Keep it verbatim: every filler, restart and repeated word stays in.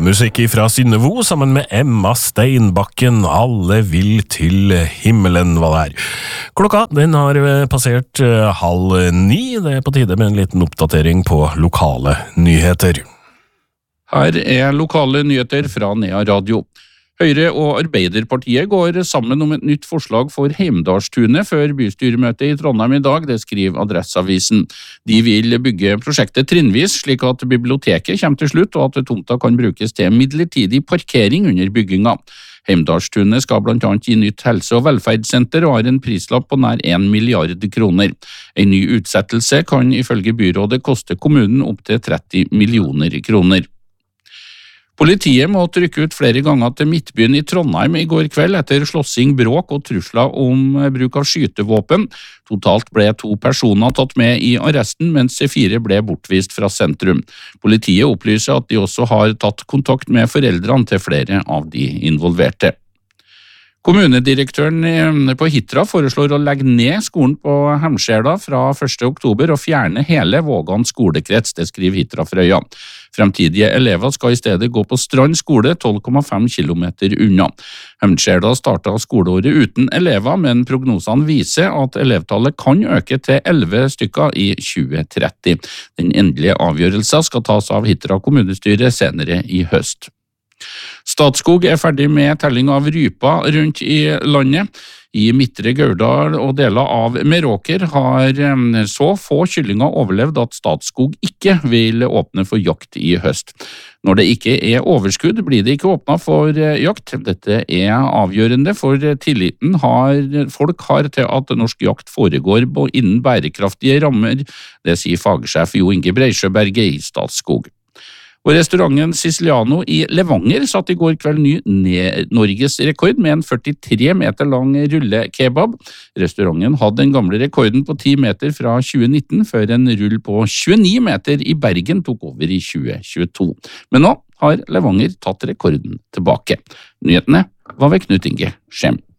Musikk fra Synnevo sammen med Emma Steinbakken, Alle vil til himmelen, hva det er. Klokka den har passert halv ni, det er på tide med en liten oppdatering på lokale nyheter. Her er lokale nyheter fra Nea Radio. Høyre og Arbeiderpartiet går sammen om et nytt forslag for Heimdalstunet før bystyremøtet i Trondheim i dag, det skriver Adresseavisen. De vil bygge prosjektet trinnvis, slik at biblioteket kommer til slutt, og at tomta kan brukes til midlertidig parkering under bygginga. Heimdalstunet skal blant annet gi nytt helse- og velferdssenter og har en prislapp på nær en milliard kroner. En ny utsettelse kan ifølge byrådet koste kommunen opp til tretti millioner kroner. Politiet måtte rykke ut flere ganger til Midtbyen i Trondheim i går kveld etter slåssing, bråk og trusler om bruk av skytevåpen. Totalt ble to personer tatt med i arresten, mens fire ble bortvist fra sentrum. Politiet opplyser at de også har tatt kontakt med foreldrene til flere av de involverte. Kommunedirektøren på Hitra foreslår å legge ned skolen på Hemskjela fra første oktober og fjerne hele Vågan skolekrets, det skriver Hitra Frøya. Fremtidige elever skal i stedet gå på Strand skole, tolv komma fem kilometer unna. Hemskjela startet skoleåret uten elever, men prognosene viser at elevtallet kan øke til elleve stykker i tjue tretti. Den endelige avgjørelsen skal tas av Hitra kommunestyre senere i høst. Statskog er ferdig med telling av rypa rundt i landet. I Midtre Gauldal og deler av Meråker har så få kyllinger overlevd at Statskog ikke vil åpne for jakt i høst. Når det ikke er overskudd, blir det ikke åpnet for jakt. Dette er avgjørende, for tilliten har, folk har til at norsk jakt foregår innen bærekraftige rammer, det sier fagsjef Jo Inge Breisjøberget i Statskog. Og restauranten Siciliano i Levanger satt i går kveld ny Norges rekord med en førtitre meter lang rullekebab. Restauranten hadde den gamle rekorden på ti meter fra tjue nitten, før en rull på tjueni meter i Bergen tok over i tjue tjueto. Men nå har Levanger tatt rekorden tilbake. Nyhetene var ved Knut Inge Skjem.